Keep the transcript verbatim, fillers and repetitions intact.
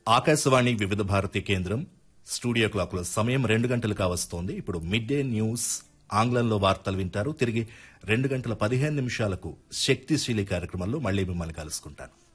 ఆకాశవాణి వివిధ భారతి కేంద్రం స్టూడియో క్లాక్లో సమయం రెండు గంటలు కావస్తోంది. ఇప్పుడు మిడ్ డే న్యూస్ ఆంగ్లంలో వార్తలు వింటారు. తిరిగి రెండు గంటల పదిహేను నిమిషాలకు శక్తిశీలి కార్యక్రమంలో మళ్లీ మిమ్మల్ని కలుసుకుంటాను.